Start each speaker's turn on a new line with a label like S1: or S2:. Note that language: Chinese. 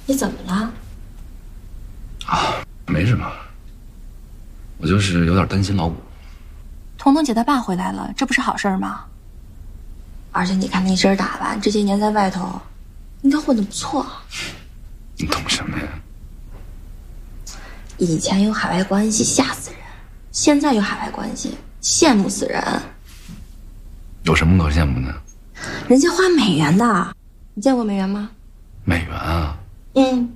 S1: 你怎么了？
S2: 啊，没什么，我就是有点担心老谷。
S3: 彤彤姐她爸回来了，这不是好事吗？
S1: 而且你看那身打扮，这些年在外头，应该混得不错。
S2: 你懂什么呀？
S1: 以前有海外关系吓死人，现在有海外关系羡慕死人。
S2: 有什么可羡慕的？
S1: 人家花美元的，你见过美元吗？
S2: 美元啊？
S1: 嗯。